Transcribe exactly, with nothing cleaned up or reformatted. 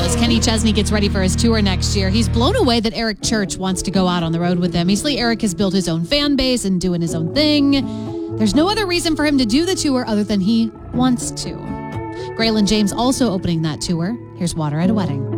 as Kenny Chesney gets ready for his tour next year. He's blown away that Eric Church wants to go out on the road with him. Easily, Eric has built his own fan base and doing his own thing. There's no other reason for him to do the tour other than he wants to. Graylin James also opening that tour. Here's Water at a Wedding.